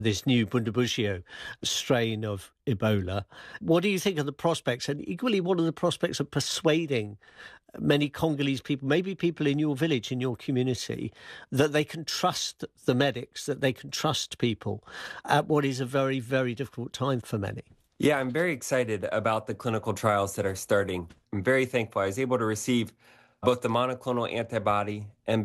this new Bundibugyo strain of Ebola. What do you think of the prospects? And equally, what are the prospects of persuading many Congolese people, maybe people in your village, in your community, that they can trust the medics, that they can trust people at what is a very, very difficult time for many? Yeah, I'm very excited about the clinical trials that are starting. I'm very thankful. I was able to receive both the monoclonal antibody,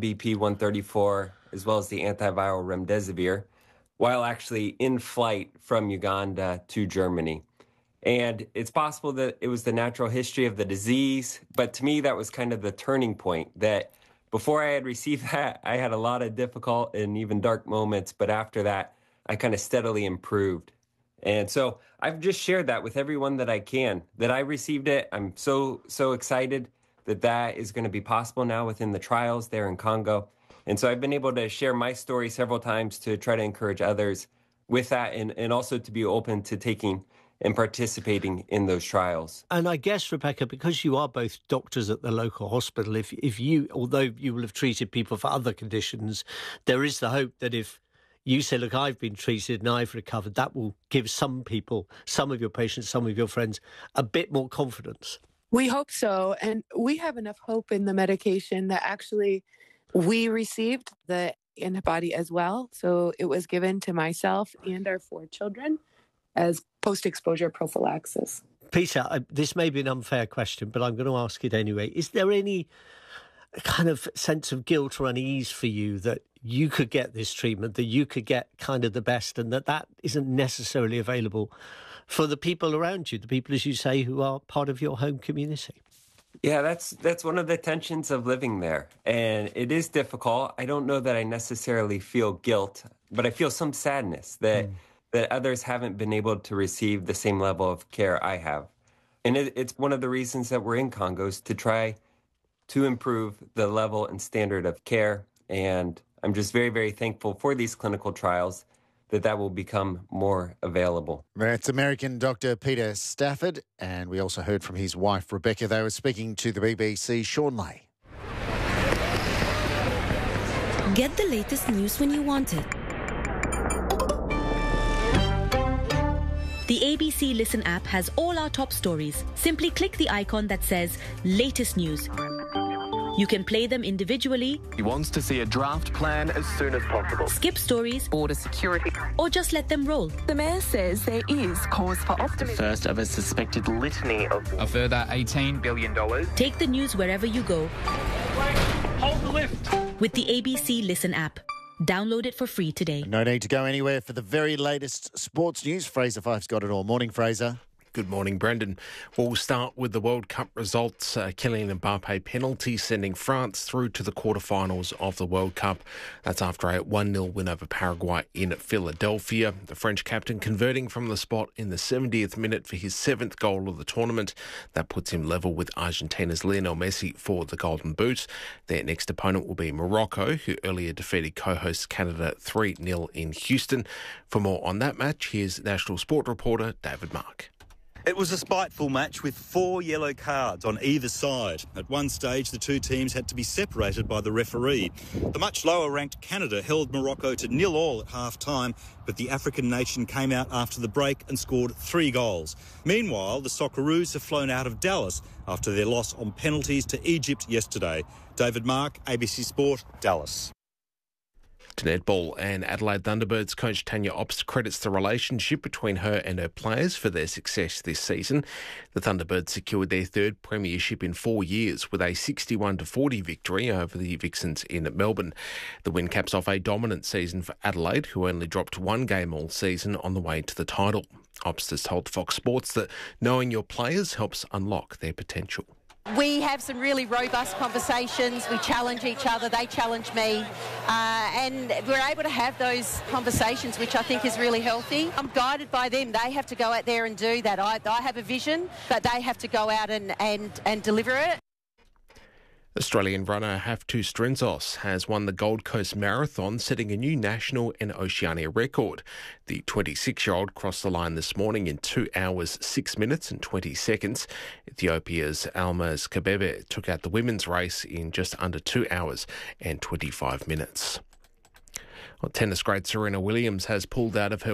MBP-134, as well as the antiviral remdesivir, while actually in flight from Uganda to Germany. And it's possible that it was the natural history of the disease, but to me, that was kind of the turning point, that before I had received that, I had a lot of difficult and even dark moments, but after that, I kind of steadily improved. And so I've just shared that with everyone that I can, that I received it. I'm so excited that that is going to be possible now within the trials there in Congo. And so I've been able to share my story several times to try to encourage others with that, and also to be open to taking and participating in those trials. And I guess, Rebecca, because you are both doctors at the local hospital, if you, although you will have treated people for other conditions, there is the hope that if you say, look, I've been treated and I've recovered, that will give some people, some of your patients, some of your friends, a bit more confidence. We hope so. And we have enough hope in the medication that actually we received the antibody as well. So it was given to myself and our 4 children as post-exposure prophylaxis. Peter, this may be an unfair question, but I'm going to ask it anyway. Is there any kind of sense of guilt or unease for you that you could get this treatment, that you could get kind of the best, and that isn't necessarily available for the people around you, the people, as you say, who are part of your home community? Yeah, that's one of the tensions of living there. And it is difficult. I don't know that I necessarily feel guilt, but I feel some sadness that others haven't been able to receive the same level of care I have. And it's one of the reasons that we're in Congo, is to try to improve the level and standard of care. And I'm just very, very thankful for these clinical trials that will become more available. That's American Dr. Peter Stafford, and we also heard from his wife, Rebecca. They were speaking to the BBC, Sean Lay. Get the latest news when you want it. The ABC Listen app has all our top stories. Simply click the icon that says Latest News. You can play them individually. He wants to see a draft plan as soon as possible. Skip stories. Border security. Or just let them roll. The Mayor says there is cause for optimism. First of a suspected litany of... A further $18 billion. Take the news wherever you go. Hold the lift. With the ABC Listen app. Download it for free today. No need to go anywhere for the very latest sports news. Fraser Fife's got it all. Morning, Fraser. Good morning, Brendan. We'll start with the World Cup results. Kylian Mbappe penalty sending France through to the quarterfinals of the World Cup. That's after a 1-0 win over Paraguay in Philadelphia. The French captain converting from the spot in the 70th minute for his 7th goal of the tournament. That puts him level with Argentina's Lionel Messi for the Golden Boot. Their next opponent will be Morocco, who earlier defeated co-host Canada 3-0 in Houston. For more on that match, here's national sport reporter David Mark. It was a spiteful match with 4 yellow cards on either side. At one stage, the two teams had to be separated by the referee. The much lower-ranked Canada held Morocco to 0-0 at half-time, but the African nation came out after the break and scored 3 goals. Meanwhile, the Socceroos have flown out of Dallas after their loss on penalties to Egypt yesterday. David Mark, ABC Sport, Dallas. To netball, and Adelaide Thunderbirds coach Tanya Obst credits the relationship between her and her players for their success this season. The Thunderbirds secured their 3rd premiership in 4 years with a 61-40 victory over the Vixens in Melbourne. The win caps off a dominant season for Adelaide, who only dropped 1 game all season on the way to the title. Obst has told Fox Sports that knowing your players helps unlock their potential. We have some really robust conversations. We challenge each other, they challenge me, and we're able to have those conversations, which I think is really healthy. I'm guided by them. They have to go out there and do that. I have a vision, but they have to go out and deliver it. Australian runner Haftu Strenzos has won the Gold Coast Marathon, setting a new national and Oceania record. The 26-year-old crossed the line this morning in 2 hours, 6 minutes and 20 seconds. Ethiopia's Almaz Kabebe took out the women's race in just under 2 hours and 25 minutes. Well, tennis great Serena Williams has pulled out of her